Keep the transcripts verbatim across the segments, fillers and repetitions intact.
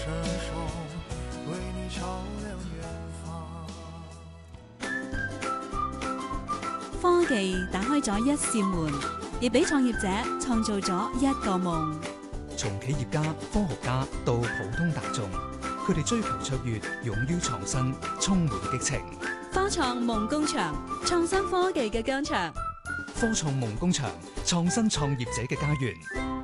伸手为你照亮远方。 科技打開咗一扇門，亦俾創業者創造咗一個夢。 從企業家、科學家到普通大眾，佢哋追求卓越，勇於創新，充滿激情。 科創夢工場，創新科技嘅疆場。 科創夢工場，創新創業者嘅家園。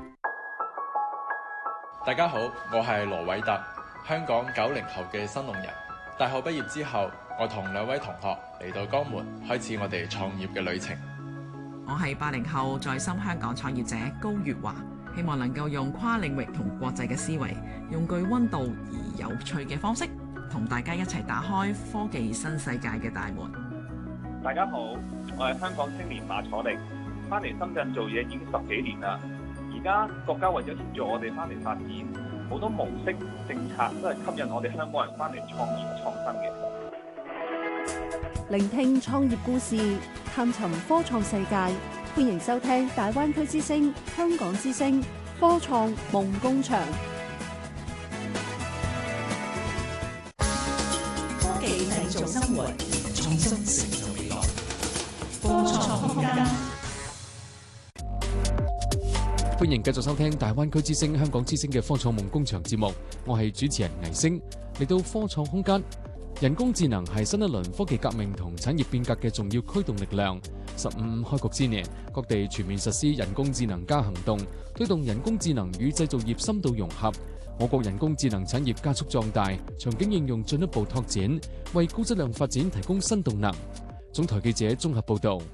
大家好，我係羅偉特，香港九零後嘅新農人。大學畢業之後，我同兩位同學嚟到江門，開始我哋創業嘅旅程。 我係八零後在深香港創業者高月華，希望能夠用跨領域同國際嘅思維，用具溫度而有趣嘅方式，同大家一齊打開科技新世界嘅大門。 大家好，我係香港青年馬楚力，翻嚟深圳做嘢已經十幾年啦。而家國家為咗協助我哋翻嚟發展，好多模式政策都係吸引我哋香港人翻嚟創業創新嘅。 聆聽創業故事，探尋科創世界，歡迎收聽大灣區之聲、香港之聲科創夢工場。 科技製造生活， 創新成就未來。 科創空間。 歡迎繼續收聽大灣區之聲、香港之聲嘅科創夢工場節目，我係主持人倪星。嚟到科創空間，人工智能係新一輪科技革命同產業變革嘅重要驅動力量。十五開局之年，各地全面實施人工智能加行動，推動人工智能與製造業深度融合。我國人工智能產業加速壯大，場景應用進一步拓展，為高質量發展提供新動能。總台記者綜合報導。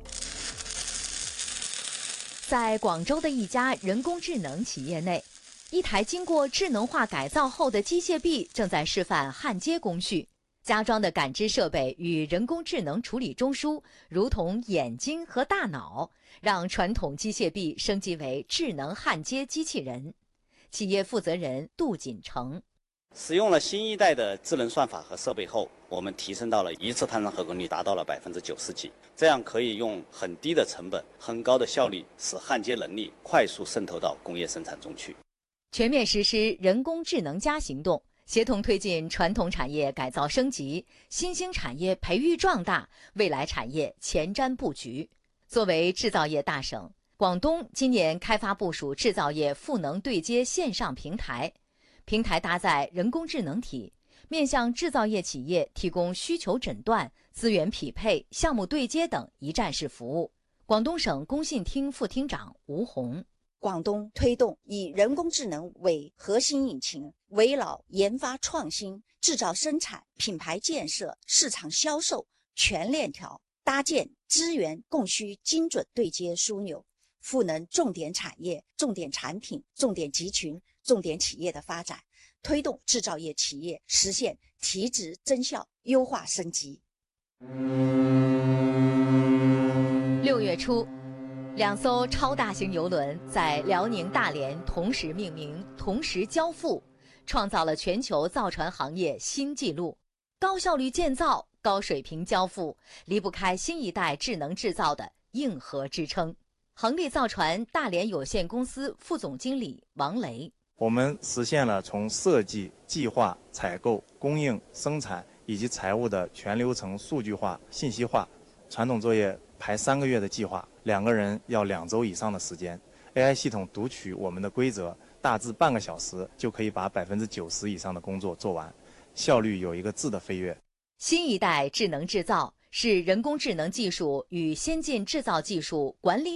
在廣州的一家人工智能企業內，一台經過智能化改造後的機械臂正在示範焊接工序。加裝的感知設備與人工智能處理中樞，如同眼睛和大腦，讓傳統機械臂升級為智能焊接機器人。企業負責人杜錦成： 使用了新一代的智能算法和設備後，我們提升到了一次碳酸合功率達到了百分之九十幾，這樣可以用很低的成本、很高的效率，使焊接能力快速滲透到工業生產中去。 全面實施人工智能加行動，協同推進傳統產業改造升級，新興產業培育壯大，未來產業前瞻佈局。作為製造業大省，廣東今年開發部署製造業賦能對接線上平台，平台搭載人工智能體，面向製造業企業提供需求診斷、資源匹配、項目對接等一站式服務。廣東省工信廳副廳長吳紅： 廣東推動以人工智能為核心引擎，圍繞研發創新、製造生產、品牌建設、市場銷售全鏈條，搭建資源供需精準對接樞紐，賦能重點產業、重點產品、重點集群、重點企業的發展，推動製造業企業實現提質增效、優化升級。 六月初，兩艘超大型郵輪在遼寧大連同時命名、同時交付，創造了全球造船行業新紀錄。高效率建造、高水平交付，離不開新一代智能製造的硬核支撐。恒力造船大連有限公司副總經理王雷： 我們實現了從設計、計劃、採購、供應、生產以及財務的全流程數據化、信息化。傳統作業排三個月的計劃，兩個人要兩週以上的時間。A I 系統讀取我們的規則，大致半個小時就可以把百分之九十以上的工作做完，效率有一個質的飛躍。 新一代智能製造是人工智能技術與先進製造技術管理